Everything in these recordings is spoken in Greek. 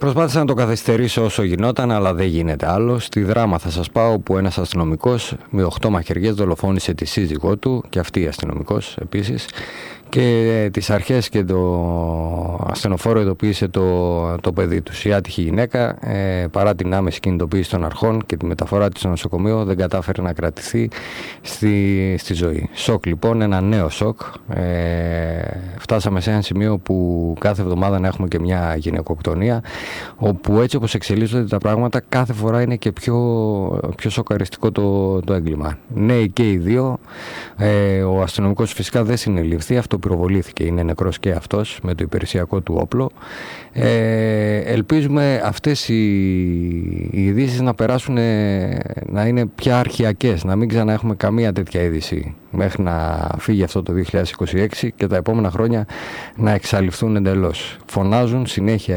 Προσπάθησα να το καθυστερήσω όσο γινόταν, αλλά δεν γίνεται άλλο. Στη Δράμα θα σας πάω, που ένας αστυνομικός με 8 μαχαιριές δολοφόνησε τη σύζυγό του, και αυτή αστυνομικός επίσης, και τις αρχές και το ασθενοφόρο ειδοποίησε το παιδί τους. Η άτυχη γυναίκα, παρά την άμεση κινητοποίηση των αρχών και τη μεταφορά της στο νοσοκομείο, δεν κατάφερε να κρατηθεί στη ζωή. Σοκ λοιπόν, ένα νέο σοκ. Φτάσαμε σε ένα σημείο που κάθε εβδομάδα να έχουμε και μια γυναικοκτονία, όπου έτσι όπως εξελίσσονται τα πράγματα κάθε φορά είναι και πιο σοκαριστικό το έγκλημα. Νέοι και οι δύο. Ο αστυνομικός φυσικά δεν συνελήφθη, αυτοπυροβολήθηκε, είναι νεκρός και αυτός με το υπηρεσιακό του όπλο. Ελπίζουμε αυτές οι ειδήσεις να περάσουν, να είναι πια αρχαιακές, να μην ξαναέχουμε καμία τέτοια είδηση μέχρι να φύγει αυτό το 2026 και τα επόμενα χρόνια να εξαλειφθούν εντελώς. Φωνάζουν συνέχεια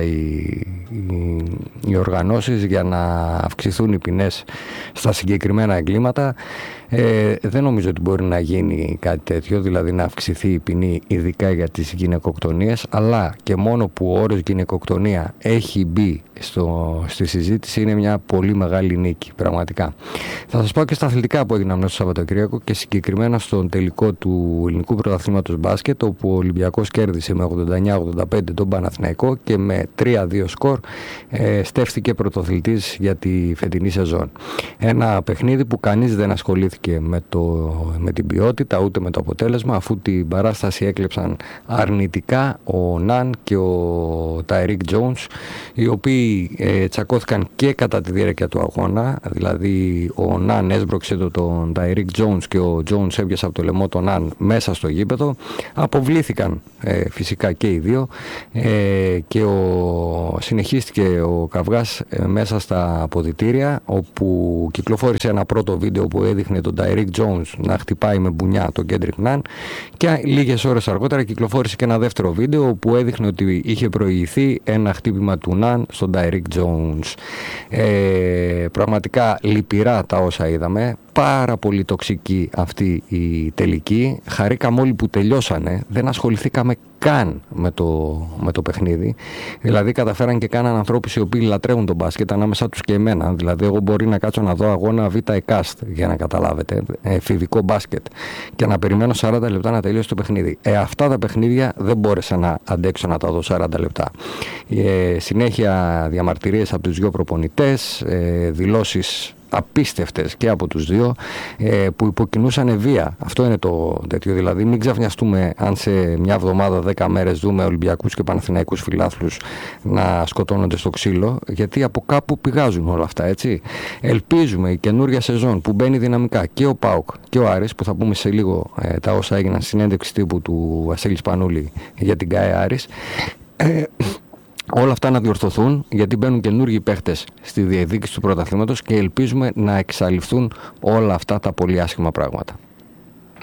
οι οργανώσεις για να αυξηθούν οι ποινές στα συγκεκριμένα εγκλήματα. Δεν νομίζω ότι μπορεί να γίνει κάτι τέτοιο, δηλαδή να αυξηθεί η ποινή ειδικά για τις γυναικοκτονίες, αλλά και μόνο που ο όρος γυναικοκτονία έχει μπει στη συζήτηση είναι μια πολύ μεγάλη νίκη, πραγματικά. Θα σας πω και στα αθλητικά που έγιναν μέσα στο Σαββατοκύριακο και συγκεκριμένα στον τελικό του ελληνικού πρωταθλήματος μπάσκετ, όπου ο Ολυμπιακός κέρδισε με 89-85 τον Παναθηναϊκό και με 3-2 σκορ στέφθηκε πρωτοαθλητής για τη φετινή σεζόν. Ένα παιχνίδι που κανείς δεν ασχολήθηκε με την ποιότητα ούτε με το αποτέλεσμα, αφού την παράσταση έκλεψαν αρνητικά ο Ναν και ο Τάιρικ Τζόουνς, οι οποίοι τσακώθηκαν και κατά τη διάρκεια του αγώνα. Δηλαδή ο Ναν έσπρωξε τον Τάιρικ Τζόουνς και ο Τζόουνς έβγασε από το λαιμό τον Ναν μέσα στο γήπεδο. Αποβλήθηκαν φυσικά και οι δύο και συνεχίστηκε ο καυγάς μέσα στα αποδυτήρια, όπου κυκλοφόρησε ένα πρώτο βίντεο που έδειχνε τον Τάιρικ Τζόουνς να χτυπάει με μπουνιά τον Κέντρικ Ναν, και λίγες ώρες αργότερα κυκλοφόρησε και ένα δεύτερο βίντεο που έδειχνε ότι είχε προηγηθεί ένα χτύπημα του Ναν στον Τάιρικ Τζόουνς. Πραγματικά λυπηρά τα όσα είδαμε. Πάρα πολύ τοξική αυτή η τελική. Χαρήκαμε όλοι που τελειώσανε. Δεν ασχοληθήκαμε καν με το παιχνίδι. Δηλαδή καταφέραν και κάναν ανθρώπους οι οποίοι λατρεύουν τον μπάσκετ ανάμεσα τους και εμένα. Δηλαδή εγώ μπορεί να κάτσω να δω αγώνα Β' ΕΚΑΣΤ, για να καταλάβετε, εφηβικό μπάσκετ, και να περιμένω 40 λεπτά να τελειώσει το παιχνίδι. Αυτά τα παιχνίδια δεν μπόρεσα να αντέξω να τα δω 40 λεπτά. Συνέχεια διαμαρτυρίες από τους δύο προπονητές, δηλώσεις απίστευτες και από τους δύο, που υποκινούσαν βία. Αυτό είναι το τέτοιο. Δηλαδή μην ξαφνιαστούμε αν σε μια εβδομάδα 10 μέρες δούμε Ολυμπιακούς και Παναθηναϊκούς φιλάθλους να σκοτώνονται στο ξύλο, γιατί από κάπου πηγάζουν όλα αυτά, έτσι. Ελπίζουμε η καινούργια σεζόν που μπαίνει δυναμικά και ο ΠΑΟΚ και ο Άρης, που θα πούμε σε λίγο τα όσα έγιναν στην συνέντευξη τύπου του Βασίλη Σπανούλη για την ΚΑΕ Άρης, όλα αυτά να διορθωθούν, γιατί μπαίνουν καινούργιοι παίχτες στη διεκδίκηση του πρωταθλήματος και ελπίζουμε να εξαλειφθούν όλα αυτά τα πολύ άσχημα πράγματα.